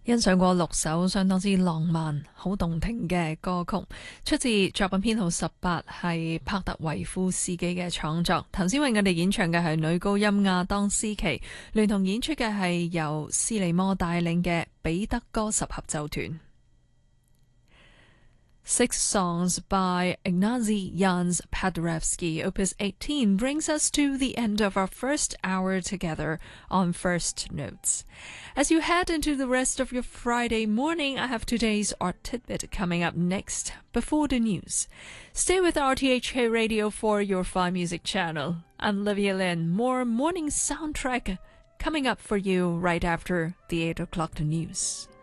欣賞過6首相當之浪漫、好動聽嘅歌曲，出自作品編號18，係帕特維夫斯基嘅創作。頭先為我哋演唱嘅係女高音亞當斯琪，聯同演出嘅係由斯利摩帶領嘅彼得哥十合奏團。Six songs by Ignacy Jans Paderewski, Opus 18, brings us to the end of our first hour together on First Notes. As you head into the rest of your Friday morning, I have today's art tidbit coming up next, before the news. Stay with RTHK Radio for your Fine Music channel. I'm Livia Lynn. More morning soundtrack coming up for you right after the 8 o'clock news.